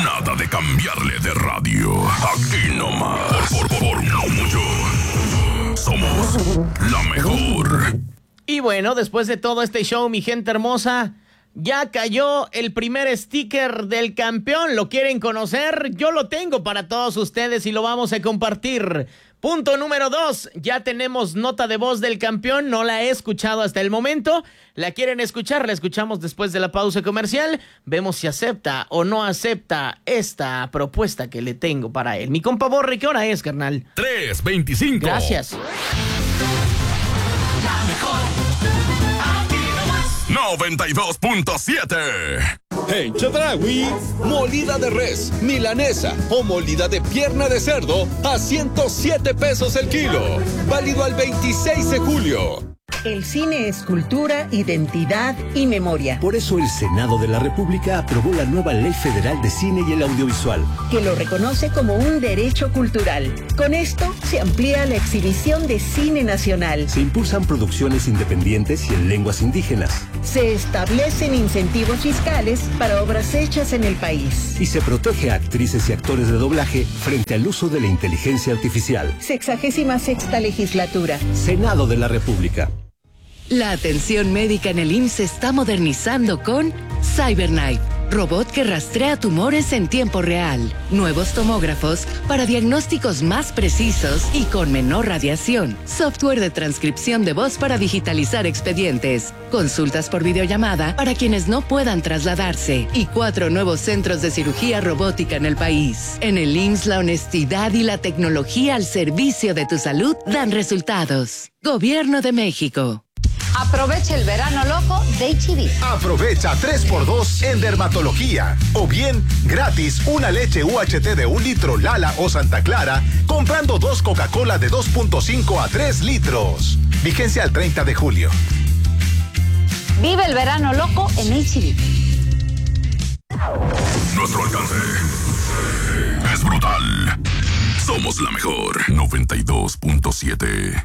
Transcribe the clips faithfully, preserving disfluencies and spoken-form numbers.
Nada de cambiarle de radio. Aquí nomás. Por, por, por no mucho. Somos la mejor. Y bueno, después de todo este show, mi gente hermosa, ya cayó el primer sticker del campeón. ¿Lo quieren conocer? Yo lo tengo para todos ustedes y lo vamos a compartir. Punto número dos, ya tenemos nota de voz del campeón, no la he escuchado hasta el momento. ¿La quieren escuchar? La escuchamos después de la pausa comercial. Vemos si acepta o no acepta esta propuesta que le tengo para él. Mi compa Borre, ¿qué hora es, carnal? tres veinticinco. Gracias. La mejor. noventa y dos punto siete. En Chedraui, molida de res, milanesa o molida de pierna de cerdo a ciento siete pesos el kilo. Válido al veintiséis de julio. El cine es cultura, identidad y memoria. Por eso el Senado de la República aprobó la nueva Ley Federal de Cine y el Audiovisual, que lo reconoce como un derecho cultural. Con esto se amplía la exhibición de cine nacional. Se impulsan producciones independientes y en lenguas indígenas. Se establecen incentivos fiscales para obras hechas en el país. Y se protege a actrices y actores de doblaje frente al uso de la inteligencia artificial. Sexagésima sexta legislatura. Senado de la República. La atención médica en el I M S S se está modernizando con CyberKnife, robot que rastrea tumores en tiempo real. Nuevos tomógrafos para diagnósticos más precisos y con menor radiación. Software de transcripción de voz para digitalizar expedientes. Consultas por videollamada para quienes no puedan trasladarse. Y cuatro nuevos centros de cirugía robótica en el país. En el I M S S la honestidad y la tecnología al servicio de tu salud dan resultados. Gobierno de México. Aprovecha el verano loco de H E B. Aprovecha tres por dos en dermatología. O bien, gratis una leche U H T de un litro Lala o Santa Clara, comprando dos Coca-Cola de dos punto cinco a tres litros. Vigencia al treinta de julio. Vive el verano loco en H E B. Nuestro alcance es brutal. Somos la mejor. noventa y dos punto siete.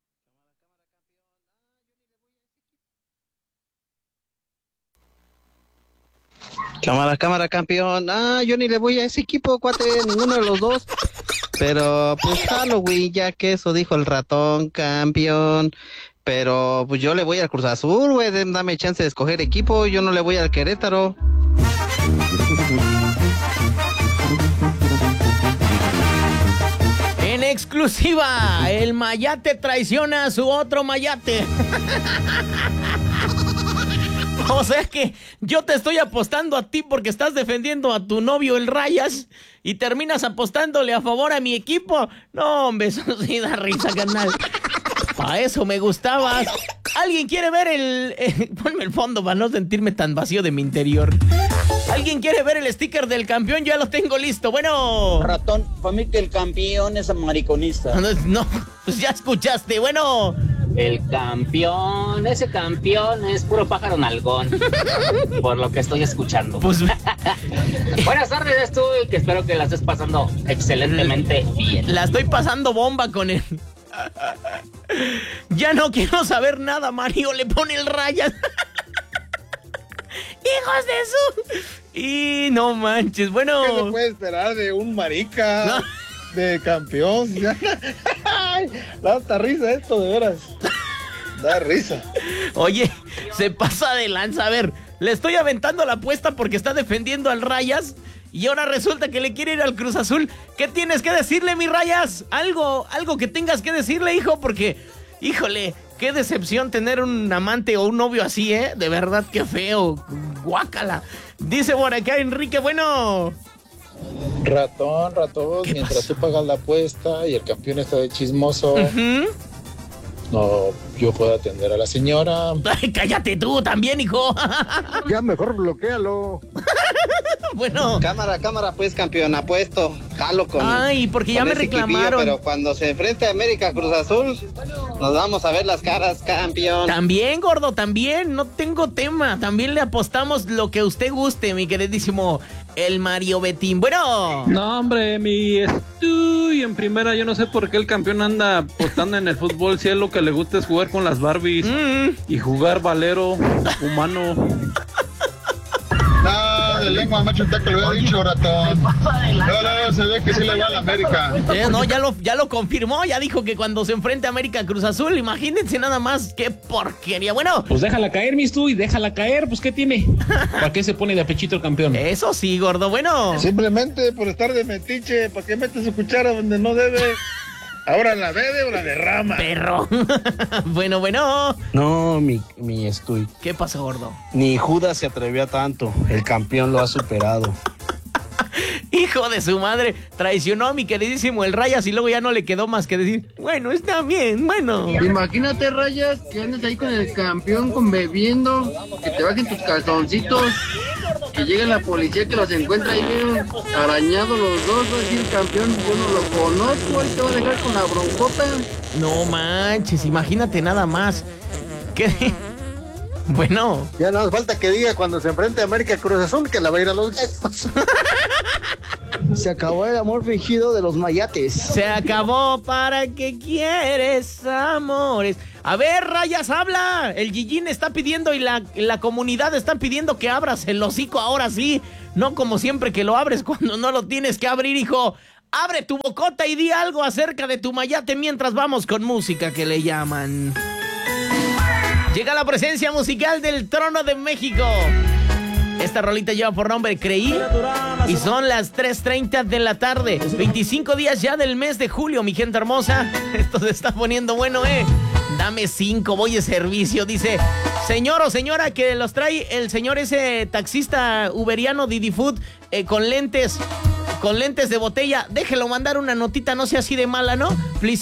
Cámara, cámara, campeón. Ah, yo ni le voy a ese equipo, cuate, ninguno de los dos. Pero, pues, Halloween, ya que eso dijo el ratón, campeón. Pero, pues, yo le voy al Cruz Azul, güey. Dame chance de escoger equipo. Yo no le voy al Querétaro. En exclusiva, el Mayate traiciona a su otro Mayate. O sea que yo te estoy apostando a ti porque estás defendiendo a tu novio el Rayas y terminas apostándole a favor a mi equipo. No, hombre, eso sí da risa, carnal. Para eso me gustabas. ¿Alguien quiere ver el... Eh, ponme el fondo para no sentirme tan vacío de mi interior. ¿Alguien quiere ver el sticker del campeón? Ya lo tengo listo. Bueno... Ratón, para mí que el campeón es mariconista. No, no, pues ya escuchaste. Bueno... El campeón, ese campeón es puro pájaro nalgón, por lo que estoy escuchando. Pues... Buenas tardes, estoy, que espero que la estés pasando excelentemente bien. La estoy pasando bomba con él. Ya no quiero saber nada, Mario, le pone el Rayas. ¡Hijos de su! Y no manches, bueno... ¿Qué se puede esperar de un marica? No. De campeón. Da hasta risa esto, de veras. Da risa. Oye, se pasa de lanza. A ver, le estoy aventando la apuesta porque está defendiendo al Rayas y ahora resulta que le quiere ir al Cruz Azul. ¿Qué tienes que decirle, mi Rayas? Algo, algo que tengas que decirle, hijo, porque, híjole, qué decepción tener un amante o un novio así, ¿eh? De verdad, qué feo. Guácala. Dice por acá Enrique, bueno... Ratón, ratón, mientras pasó? Tú pagas la apuesta y el campeón está de chismoso, uh-huh. No, yo puedo atender a la señora. Ay, cállate tú también, hijo. Ya mejor bloquéalo. Bueno. Cámara, cámara, pues, campeón, apuesto. Jalo con... Ay, porque ya me reclamaron. Pero cuando se enfrente a América Cruz Azul, nos vamos a ver las caras, campeón. También, gordo, también. No tengo tema. También le apostamos lo que usted guste, mi queridísimo el Mario Betín. Bueno. No, hombre, mi estoy en primera. Yo no sé por qué el campeón anda apostando en el fútbol. Si es lo que le gusta es jugar con las Barbies mm. y jugar valero humano. No, lengua, macho, te lo había dicho, ratón. No, no, se ve que sí le va a la América. Eh, no, ya lo, ya lo confirmó, ya dijo que cuando se enfrente a América Cruz Azul, imagínense nada más, qué porquería. Bueno. Pues déjala caer, mis tú, y déjala caer, pues ¿qué tiene? ¿Para qué se pone de pechito el campeón? Eso sí, gordo, bueno. Simplemente por estar de metiche, ¿para qué mete su cuchara donde no debe? Ahora la bebe o la derrama. Perro. Bueno, bueno. No, mi, mi estoy. ¿Qué pasa, gordo? Ni Judas se atrevió a tanto. El campeón lo ha superado. Hijo de su madre, traicionó a mi queridísimo el Rayas y luego ya no le quedó más que decir, bueno, está bien, bueno. Imagínate, Rayas, que andes ahí con el campeón con bebiendo, que te bajen tus calzoncitos, que llegue la policía que los encuentra ahí bien arañados los dos, va a decir campeón, yo no lo conozco, él te va a dejar con la broncota. No manches, imagínate nada más. ¿Qué? Bueno. Ya no hace falta que diga cuando se enfrente a América Cruz Azul que la va a ir a los Gatos. Se acabó el amor fingido de los mayates. Se acabó, ¿para qué quieres amores? A ver, Rayas, habla. El Gillín está pidiendo y la, la comunidad está pidiendo que abras el hocico ahora sí. No como siempre que lo abres cuando no lo tienes que abrir, hijo. Abre tu bocota y di algo acerca de tu mayate mientras vamos con música que le llaman. Llega la presencia musical del Trono de México. Esta rolita lleva por nombre Creí y son las tres treinta de la tarde. veinticinco días ya del mes de julio, mi gente hermosa. Esto se está poniendo bueno, ¿eh? Dame cinco, voy de servicio. Dice, señor o señora que los trae el señor ese taxista uberiano Didi Food eh, con lentes, con lentes de botella. Déjelo mandar una notita, no sea así de mala, ¿no? Please.